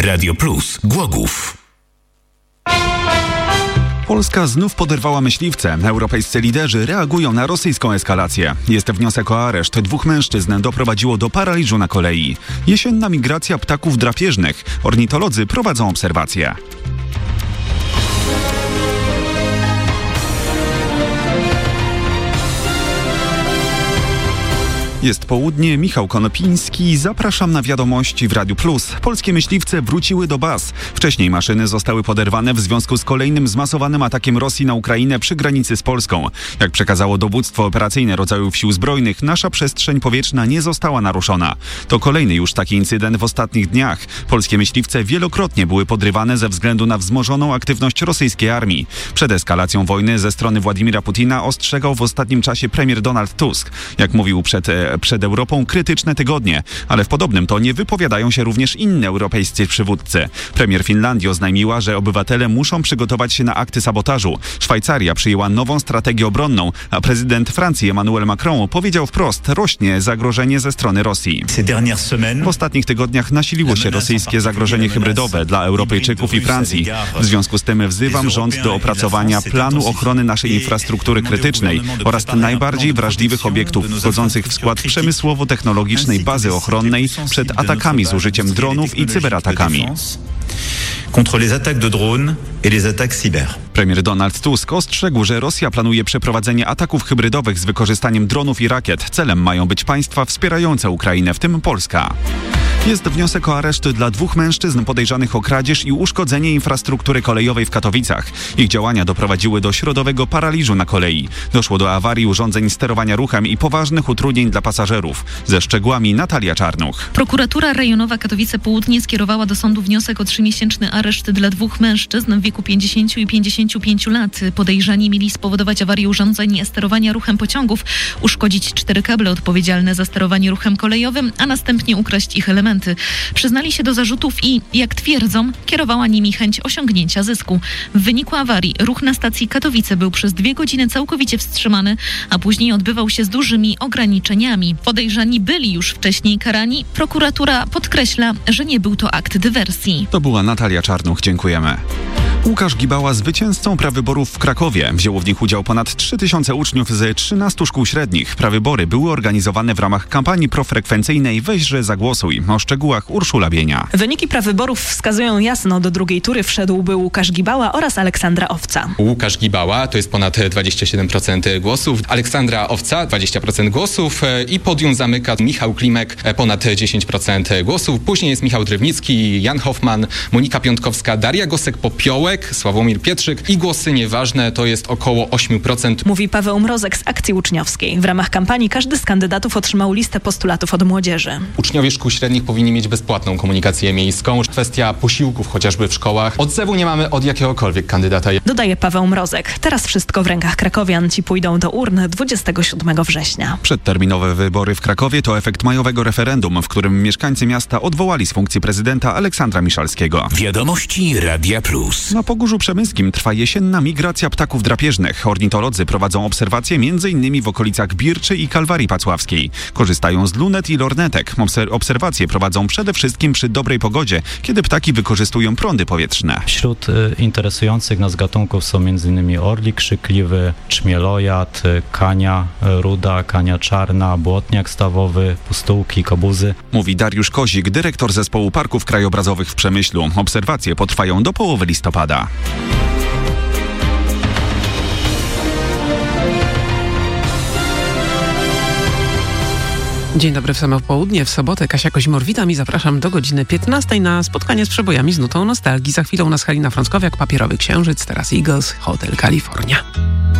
Radio Plus Głogów. Polska znów poderwała myśliwce. Europejscy liderzy reagują na rosyjską eskalację. Jest wniosek o areszt 2 mężczyzn, doprowadziło do paraliżu na kolei. Jesienna migracja ptaków drapieżnych. Ornitolodzy prowadzą obserwacje. Jest południe, Michał Konopiński. Zapraszam na wiadomości w Radiu Plus. Polskie myśliwce wróciły do baz. Wcześniej maszyny zostały poderwane w związku z kolejnym zmasowanym atakiem Rosji na Ukrainę przy granicy z Polską. Jak przekazało dowództwo operacyjne rodzajów sił zbrojnych, nasza przestrzeń powietrzna nie została naruszona. To kolejny już taki incydent w ostatnich dniach. Polskie myśliwce wielokrotnie były podrywane ze względu na wzmożoną aktywność rosyjskiej armii. Przed eskalacją wojny ze strony Władimira Putina ostrzegał w ostatnim czasie premier Donald Tusk. Jak mówił przed Europą, krytyczne tygodnie, ale w podobnym tonie wypowiadają się również inne europejscy przywódcy. Premier Finlandii oznajmiła, że obywatele muszą przygotować się na akty sabotażu. Szwajcaria przyjęła nową strategię obronną, a prezydent Francji Emmanuel Macron powiedział wprost, rośnie zagrożenie ze strony Rosji. W ostatnich tygodniach nasiliło się rosyjskie zagrożenie hybrydowe dla Europejczyków i Francji. W związku z tym wzywam rząd do opracowania planu ochrony naszej infrastruktury krytycznej oraz najbardziej wrażliwych obiektów wchodzących w skład przemysłowo-technologicznej bazy ochronnej przed atakami z użyciem dronów i cyberatakami. Contre les attaques de drones et les attaques cyber. Premier Donald Tusk ostrzegł, że Rosja planuje przeprowadzenie ataków hybrydowych z wykorzystaniem dronów i rakiet. Celem mają być państwa wspierające Ukrainę, w tym Polska. Jest wniosek o areszt dla 2 mężczyzn podejrzanych o kradzież i uszkodzenie infrastruktury kolejowej w Katowicach. Ich działania doprowadziły do środowego paraliżu na kolei. Doszło do awarii urządzeń sterowania ruchem i poważnych utrudnień dla pasażerów. Ze szczegółami Natalia Czarnuch. Prokuratura rejonowa Katowice Południe skierowała do sądu wniosek o 3-miesięczny areszt dla 2 mężczyzn w wieku 50 i 55 lat. Podejrzani mieli spowodować awarię urządzeń sterowania ruchem pociągów, uszkodzić 4 kable odpowiedzialne za sterowanie ruchem kolejowym, a następnie ukraść ich elementy. Przyznali się do zarzutów i, jak twierdzą, kierowała nimi chęć osiągnięcia zysku. W wyniku awarii ruch na stacji Katowice był przez 2 godziny całkowicie wstrzymany, a później odbywał się z dużymi ograniczeniami. Podejrzani byli już wcześniej karani. Prokuratura podkreśla, że nie był to akt dywersji. To była Natalia Czarnuch. Dziękujemy. Łukasz Gibała zwycięzcą prawyborów w Krakowie. Wzięło w nich udział ponad 3000 uczniów z 13 szkół średnich. Prawybory były organizowane w ramach kampanii profrekwencyjnej Weźże Zagłosuj. O szczegółach Urszula Bienia. Wyniki prawyborów wskazują jasno. Do drugiej tury wszedłby Łukasz Gibała oraz Aleksandra Owca. Łukasz Gibała to jest ponad 27% głosów, Aleksandra Owca 20% głosów i podium zamyka Michał Klimek ponad 10% głosów. Później jest Michał Drewnicki, Jan Hoffman, Monika Piątkowska, Daria Gosek-Popiołek, Sławomir Pietrzyk i głosy nieważne to jest około 8%. Mówi Paweł Mrozek z Akcji Uczniowskiej. W ramach kampanii każdy z kandydatów otrzymał listę postulatów od młodzieży. Uczniowie szkół średnich powinni mieć bezpłatną komunikację miejską. Kwestia posiłków chociażby w szkołach. Odzewu nie mamy od jakiegokolwiek kandydata. Dodaje Paweł Mrozek. Teraz wszystko w rękach krakowian. Ci pójdą do urn 27 września. Przedterminowe wybory w Krakowie to efekt majowego referendum, w którym mieszkańcy miasta odwołali z funkcji prezydenta Aleksandra Miszalskiego. Wiadomości Radia Plus. Na Pogórzu Przemyskim trwa jesienna migracja ptaków drapieżnych. Ornitolodzy prowadzą obserwacje m.in. w okolicach Birczy i Kalwarii Pacławskiej. Korzystają z lunet i lornetek. Obserwacje prowadzą przede wszystkim przy dobrej pogodzie, kiedy ptaki wykorzystują prądy powietrzne. Wśród interesujących nas gatunków są m.in. orlik krzykliwy, czmielojad, kania ruda, kania czarna, błotniak stawowy, pustułki, kobuzy. Mówi Dariusz Kozik, dyrektor Zespołu Parków Krajobrazowych w Przemyślu. Obserwacje potrwają do połowy listopada. Dzień dobry, w samo południe, w sobotę Kasia Koźmur, witam i zapraszam do godziny 15 na spotkanie z przebojami z nutą nostalgii. Za chwilę u nas Halina Frąckowiak, Papierowy Księżyc, teraz Eagles, Hotel California.